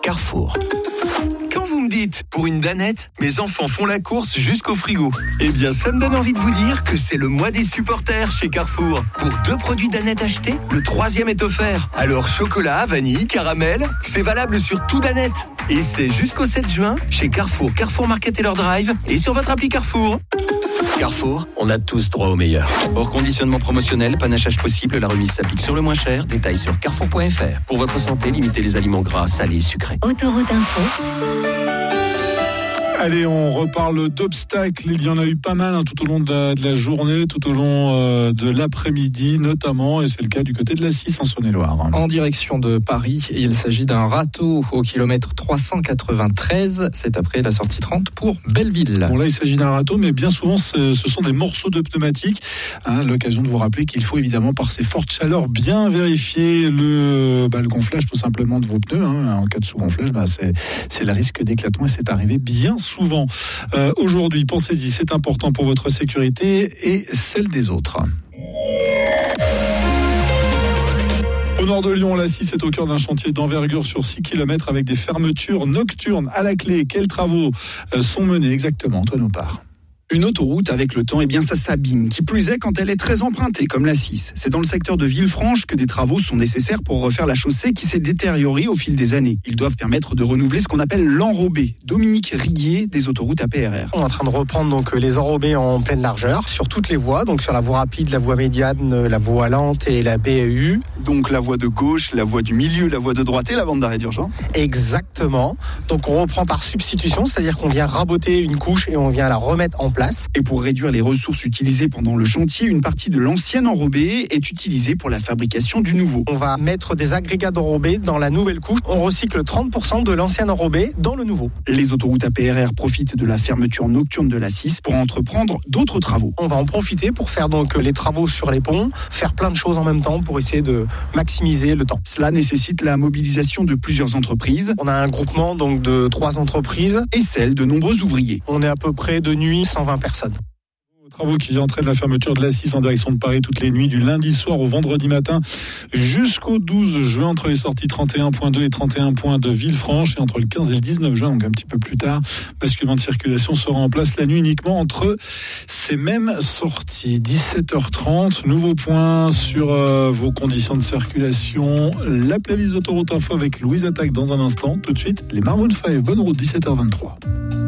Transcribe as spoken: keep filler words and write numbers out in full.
Carrefour. Quand vous me dites, pour une danette, mes enfants font la course jusqu'au frigo, eh bien ça me donne envie de vous dire que c'est le mois des supporters chez Carrefour. Pour deux produits danette achetés, le troisième est offert. Alors chocolat, vanille, caramel, c'est valable sur tout danette. Et c'est jusqu'au sept juin chez Carrefour, Carrefour Market et leur Drive et sur votre appli Carrefour. Carrefour, on a tous droit au meilleur. Hors conditionnement promotionnel, panachage possible, la remise s'applique sur le moins cher. Détails sur carrefour point f r. Pour votre santé, limitez les aliments gras, salés et sucrés. Autoroute Info. Allez, on reparle d'obstacles. Il y en a eu pas mal hein, tout au long de la, de la journée, tout au long euh, de l'après-midi notamment, et c'est le cas du côté de la six en Saône-et-Loire. En direction de Paris, il s'agit d'un râteau au kilomètre trois cent quatre-vingt-treize. C'est après la sortie trente pour Belleville. Bon là, il s'agit d'un râteau, mais bien souvent, ce, ce sont des morceaux de pneumatiques. Hein, l'occasion de vous rappeler qu'il faut évidemment, par ces fortes chaleurs, bien vérifier le, bah, le gonflage tout simplement de vos pneus. Hein. En cas de sous-gonflage, bah, c'est, c'est le risque d'éclatement et c'est arrivé bien souvent. Euh, aujourd'hui, pensez-y, c'est important pour votre sécurité et celle des autres. Au nord de Lyon, la six est au cœur d'un chantier d'envergure sur six kilomètres avec des fermetures nocturnes à la clé. Quels travaux sont menés exactement, Antoine Opard? Une autoroute avec le temps, eh bien ça s'abîme, qui plus est quand elle est très empruntée comme la six. C'est dans le secteur de Villefranche que des travaux sont nécessaires pour refaire la chaussée qui s'est détériorée au fil des années. Ils doivent permettre de renouveler ce qu'on appelle l'enrobé. Dominique Riguier des autoroutes A P R R. On est en train de reprendre donc les enrobés en pleine largeur sur toutes les voies, donc sur la voie rapide, la voie médiane, la voie lente et la B U. Donc la voie de gauche, la voie du milieu, la voie de droite et la bande d'arrêt d'urgence. Exactement. Donc on reprend par substitution, c'est-à-dire qu'on vient raboter une couche et on vient la remettre en place. Et pour réduire les ressources utilisées pendant le chantier, une partie de l'ancien enrobé est utilisée pour la fabrication du nouveau. On va mettre des agrégats d'enrobé dans la nouvelle couche. On recycle trente pour cent de l'ancien enrobé dans le nouveau. Les autoroutes A P R R profitent de la fermeture nocturne de la six pour entreprendre d'autres travaux. On va en profiter pour faire donc les travaux sur les ponts, faire plein de choses en même temps pour essayer de maximiser le temps. Cela nécessite la mobilisation de plusieurs entreprises. On a un groupement donc de trois entreprises et celle de nombreux ouvriers. On est à peu près de nuit cent vingt personnes. Travaux qui entraînent la fermeture de la six en direction de Paris toutes les nuits du lundi soir au vendredi matin jusqu'au douze juin entre les sorties trente et un point deux et trente et un point deux Villefranche et entre le quinze et le dix-neuf juin, donc un petit peu plus tard, basculement de circulation sera en place la nuit uniquement entre ces mêmes sorties. dix-sept heures trente, nouveau point sur euh, vos conditions de circulation, la playlist Autoroute Info avec Louise Attaque dans un instant. Tout de suite, les Maroon cinq, bonne route, dix-sept heures vingt-trois.